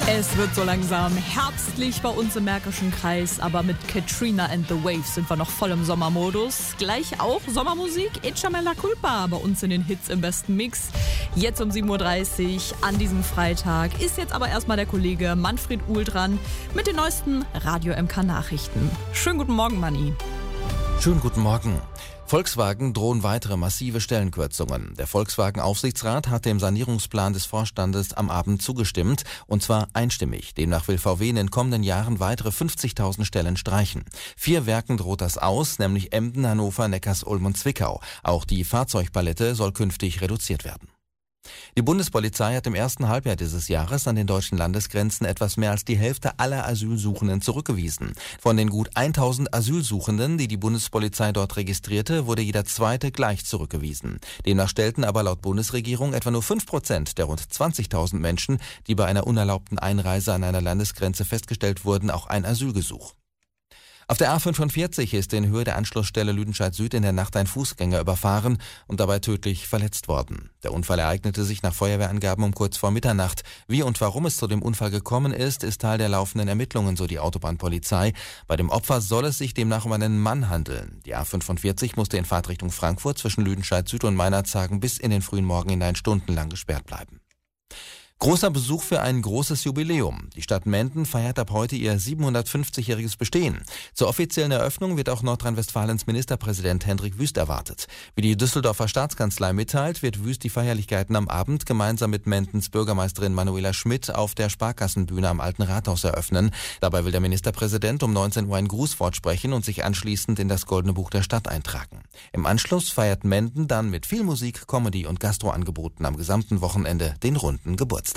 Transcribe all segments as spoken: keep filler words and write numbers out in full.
Es wird so langsam herbstlich bei uns im Märkischen Kreis, aber mit Katrina and the Waves sind wir noch voll im Sommermodus. Gleich auch Sommermusik, Echame la Culpa bei uns in den Hits im besten Mix. Jetzt um sieben Uhr dreißig an diesem Freitag ist jetzt aber erstmal der Kollege Manfred Uhl dran mit den neuesten Radio M K Nachrichten. Schönen guten Morgen, Manni. Schönen guten Morgen. Volkswagen drohen weitere massive Stellenkürzungen. Der Volkswagen-Aufsichtsrat hat dem Sanierungsplan des Vorstandes am Abend zugestimmt, und zwar einstimmig. Demnach will V W in den kommenden Jahren weitere fünfzigtausend Stellen streichen. Vier Werken droht das aus, nämlich Emden, Hannover, Neckarsulm und Zwickau. Auch die Fahrzeugpalette soll künftig reduziert werden. Die Bundespolizei hat im ersten Halbjahr dieses Jahres an den deutschen Landesgrenzen etwas mehr als die Hälfte aller Asylsuchenden zurückgewiesen. Von den gut tausend Asylsuchenden, die die Bundespolizei dort registrierte, wurde jeder zweite gleich zurückgewiesen. Demnach stellten aber laut Bundesregierung etwa nur fünf Prozent der rund zwanzigtausend Menschen, die bei einer unerlaubten Einreise an einer Landesgrenze festgestellt wurden, auch ein Asylgesuch. Auf der A fünfundvierzig ist in Höhe der Anschlussstelle Lüdenscheid Süd in der Nacht ein Fußgänger überfahren und dabei tödlich verletzt worden. Der Unfall ereignete sich nach Feuerwehrangaben um kurz vor Mitternacht. Wie und warum es zu dem Unfall gekommen ist, ist Teil der laufenden Ermittlungen, so die Autobahnpolizei. Bei dem Opfer soll es sich demnach um einen Mann handeln. Die A fünfundvierzig musste in Fahrtrichtung Frankfurt zwischen Lüdenscheid Süd und Meinerzhagen bis in den frühen Morgen hinein stundenlang gesperrt bleiben. Großer Besuch für ein großes Jubiläum. Die Stadt Menden feiert ab heute ihr siebenhundertfünfzigjähriges Bestehen. Zur offiziellen Eröffnung wird auch Nordrhein-Westfalens Ministerpräsident Hendrik Wüst erwartet. Wie die Düsseldorfer Staatskanzlei mitteilt, wird Wüst die Feierlichkeiten am Abend gemeinsam mit Mendens Bürgermeisterin Manuela Schmidt auf der Sparkassenbühne am Alten Rathaus eröffnen. Dabei will der Ministerpräsident um neunzehn Uhr ein Grußwort sprechen und sich anschließend in das Goldene Buch der Stadt eintragen. Im Anschluss feiert Menden dann mit viel Musik, Comedy und Gastroangeboten am gesamten Wochenende den runden Geburtstag.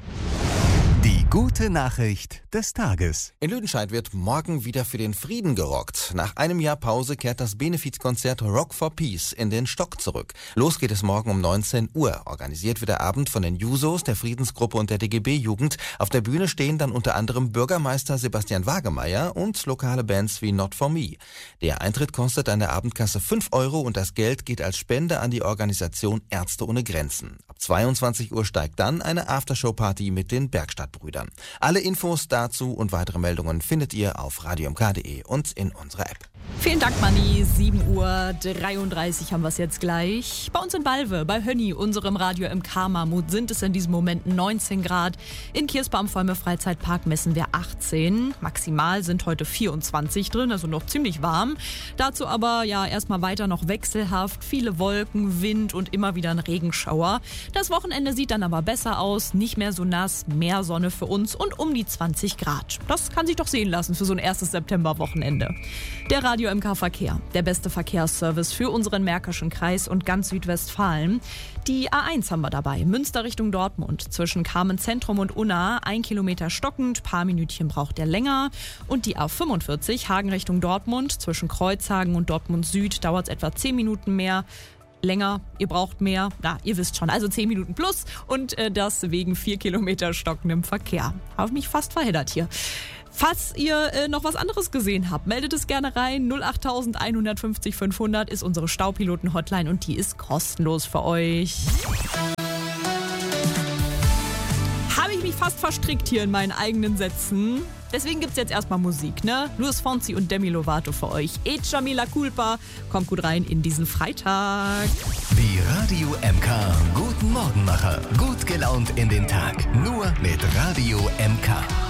Die gute Nachricht des Tages. In Lüdenscheid wird morgen wieder für den Frieden gerockt. Nach einem Jahr Pause kehrt das Benefizkonzert Rock for Peace in den Stock zurück. Los geht es morgen um neunzehn Uhr. Organisiert wird der Abend von den Jusos, der Friedensgruppe und der D G B-Jugend. Auf der Bühne stehen dann unter anderem Bürgermeister Sebastian Wagemeyer und lokale Bands wie Not For Me. Der Eintritt kostet an der Abendkasse fünf Euro und das Geld geht als Spende an die Organisation Ärzte ohne Grenzen. Ab zweiundzwanzig Uhr steigt dann eine Aftershow-Party mit den Bergstadtbrüdern. Alle Infos dazu und weitere Meldungen findet ihr auf radio m k punkt de und in unserer App. Vielen Dank, Manni. sieben Uhr dreiunddreißig haben wir es jetzt gleich. Bei uns in Balve, bei Hönni, unserem Radio M K-Mammut, sind es in diesem Moment neunzehn Grad. In Kierspa am Volme Freizeitpark messen wir achtzehn. Maximal sind heute vierundzwanzig drin, also noch ziemlich warm. Dazu aber ja erstmal weiter noch wechselhaft. Viele Wolken, Wind und immer wieder ein Regenschauer. Das Wochenende sieht dann aber besser aus. Nicht mehr so nass, mehr Sonne für uns und um die zwanzig Grad. Das kann sich doch sehen lassen für so ein erstes Septemberwochenende. Der Radio M K Verkehr, der beste Verkehrsservice für unseren Märkischen Kreis und ganz Südwestfalen. Die A eins haben wir dabei, Münster Richtung Dortmund, zwischen Carmen Zentrum und Unna, ein Kilometer stockend, paar Minütchen braucht der länger. Und die A fünfundvierzig, Hagen Richtung Dortmund, zwischen Kreuzhagen und Dortmund Süd, dauert es etwa zehn Minuten mehr. Länger, ihr braucht mehr, na, ihr wisst schon, also zehn Minuten plus und äh, das wegen vier Kilometer stockendem Verkehr. Habe mich fast verheddert hier. Falls ihr äh, noch was anderes gesehen habt, meldet es gerne rein. null acht eins fünf null fünf hundert ist unsere Staupiloten-Hotline und die ist kostenlos für euch. Habe ich mich fast verstrickt hier in meinen eigenen Sätzen. Deswegen gibt's jetzt erstmal Musik, ne? Luis Fonsi und Demi Lovato für euch. Echame la Culpa. Kommt gut rein in diesen Freitag. Die Radio M K Guten Morgenmacher. Gut gelaunt in den Tag. Nur mit Radio M K.